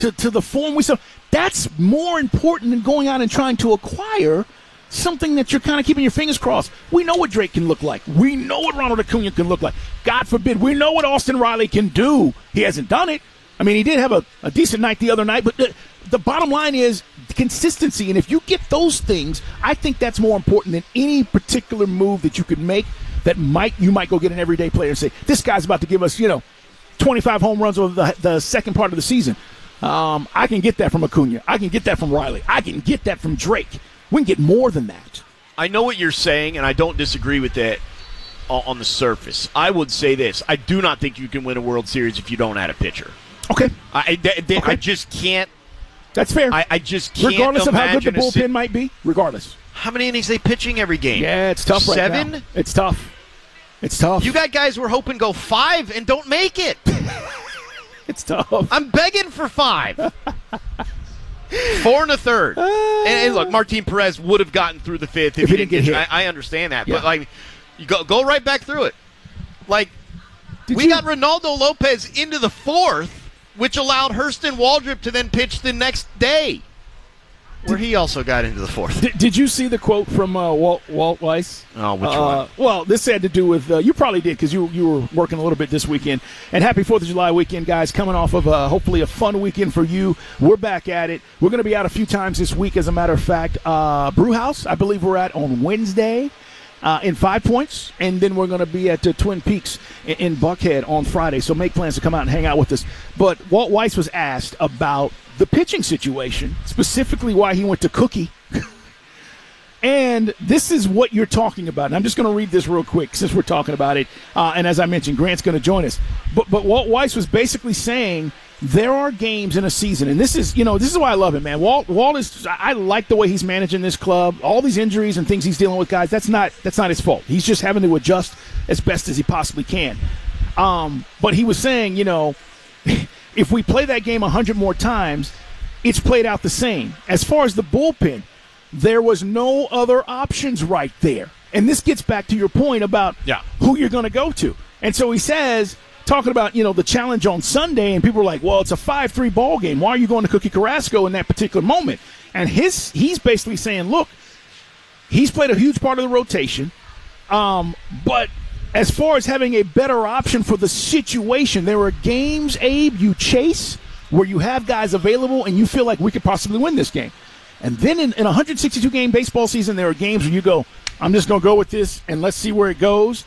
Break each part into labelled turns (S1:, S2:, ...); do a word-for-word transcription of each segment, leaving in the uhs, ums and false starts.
S1: to, to the form we saw. That's more important than going out and trying to acquire something that you're kind of keeping your fingers crossed. We know what Drake can look like. We know what Ronald Acuna can look like. God forbid, we know what Austin Riley can do. He hasn't done it. I mean, he did have a, a decent night the other night, but the, the bottom line is consistency. And if you get those things, I think that's more important than any particular move that you could make that might you might go get an everyday player and say, this guy's about to give us, you know, twenty-five home runs over the, the second part of the season. Um, I can get that from Acuna. I can get that from Riley. I can get that from Drake. We can get more than that.
S2: I know what you're saying, and I don't disagree with that on the surface. I would say this. I do not think you can win a World Series if you don't add a pitcher.
S1: Okay.
S2: I, they, they,
S1: okay.
S2: I just can't.
S1: That's fair.
S2: I, I just can't
S1: Regardless of how good the bullpen
S2: si-
S1: might be, regardless.
S2: How many innings are they pitching every game?
S1: Yeah, it's tough right
S2: Seven?
S1: now. It's tough. It's tough.
S2: You got guys who are hoping go five and don't make it.
S1: It's tough.
S2: I'm begging for five. Four and a third. Uh, and, and look, Martin Perez would have gotten through the fifth if,
S1: if he didn't get hit.
S2: I, I understand that.
S1: Yeah.
S2: But, like, you go, go right back through it. Like, Did we you? got Ronaldo Lopez into the fourth, which allowed Hurston Waldrop to then pitch the next day, where he also got into the fourth.
S1: Did, did you see the quote from uh, Walt, Walt Weiss?
S2: Oh, which
S1: uh,
S2: one?
S1: Well, this had to do with, uh, you probably did because you you were working a little bit this weekend. And happy fourth of July weekend, guys, coming off of uh, hopefully a fun weekend for you. We're back at it. We're going to be out a few times this week, as a matter of fact. Uh, Brewhouse, I believe we're at on Wednesday. Uh, in Five Points, and then we're going to be at uh, Twin Peaks in, in Buckhead on Friday, so make plans to come out and hang out with us. But Walt Weiss was asked about the pitching situation, specifically why he went to Cookie. And this is what you're talking about. And I'm just going to read this real quick since we're talking about it. Uh, and as I mentioned, Grant's going to join us. But, but Walt Weiss was basically saying there are games in a season, and this is, you know, this is why I love him, man. Walt, Walt is, I like the way he's managing this club. All these injuries and things he's dealing with, guys, that's not, that's not his fault. He's just having to adjust as best as he possibly can. Um, but he was saying, you know, if we play that game a hundred more times, it's played out the same. As far as the bullpen, there was no other options right there. And this gets back to your point about
S2: yeah.
S1: who you're going to go to. And so he says, talking about, you know, the challenge on Sunday, and people are like, well, it's a five three ball game. Why are you going to Cookie Carrasco in that particular moment? And his he's basically saying, look, he's played a huge part of the rotation, um, but as far as having a better option for the situation, there are games, Abe, you chase where you have guys available and you feel like we could possibly win this game. And then in, in a one hundred sixty-two game baseball season, there are games where you go, I'm just going to go with this and let's see where it goes.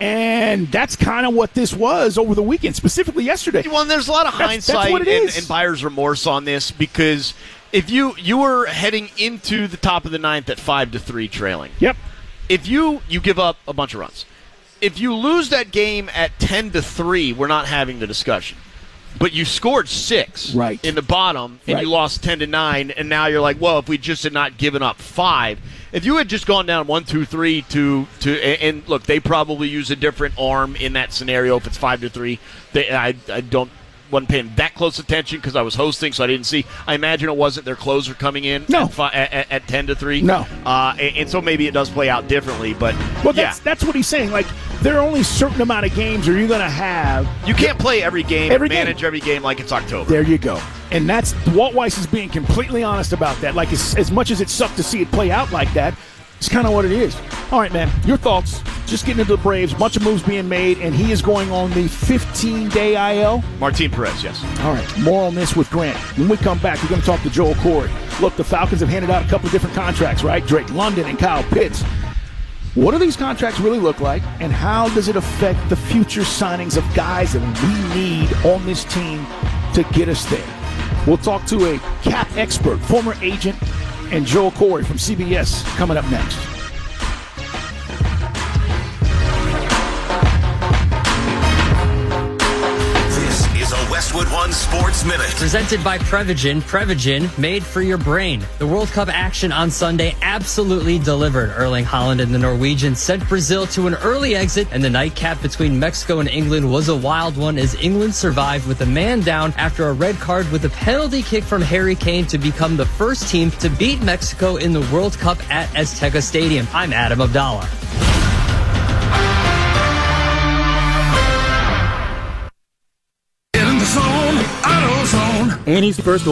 S1: And that's kind of what this was over the weekend, specifically yesterday.
S2: Well, and there's a lot of
S1: that's,
S2: hindsight
S1: that's
S2: and, and buyer's remorse on this, because if you you were heading into the top of the ninth at five to three trailing.
S1: Yep.
S2: If you you give up a bunch of runs, if you lose that game at ten to three, we're not having the discussion. But you scored six
S1: right.
S2: in the bottom, and
S1: right.
S2: you lost ten to nine, and now you're like, well, if we just had not given up five. If you had just gone down one, two, three to to, and look, they probably use a different arm in that scenario if it's five to three. They, I, I don't wasn't paying that close attention because I was hosting, so I didn't see. I imagine it wasn't their closer coming in
S1: no.
S2: at, five, at, at ten to three.
S1: No,
S2: uh, and, and so maybe it does play out differently. But
S1: well,
S2: yeah.
S1: that's that's what he's saying. Like, there are only a certain amount of games where you're going to have.
S2: You can't play every game,
S1: every
S2: manage
S1: game.
S2: every game like it's October.
S1: There you go. And that's Walt Weiss is being completely honest about that. Like, as, as much as it sucked to see it play out like that, it's kind of what it is. All right, man, your thoughts. Just getting into the Braves, bunch of moves being made, and he is going on the fifteen-day I L.
S2: Martin Perez, yes.
S1: All right, more on this with Grant. When we come back, we're going to talk to Joel Corey. Look, the Falcons have handed out a couple of different contracts, right? Drake London and Kyle Pitts. What do these contracts really look like, and how does it affect the future signings of guys that we need on this team to get us there? We'll talk to a cap expert, former agent, and Joel Corey from C B S coming up next.
S3: Westwood One Sports Minute.
S4: Presented by Prevagen. Prevagen, made for your brain. The World Cup action on Sunday absolutely delivered. Erling Haaland and the Norwegians sent Brazil to an early exit, and the nightcap between Mexico and England was a wild one as England survived with a man down after a red card with a penalty kick from Harry Kane to become the first team to beat Mexico in the World Cup at Azteca Stadium. I'm Adam Abdallah.
S5: And when he's first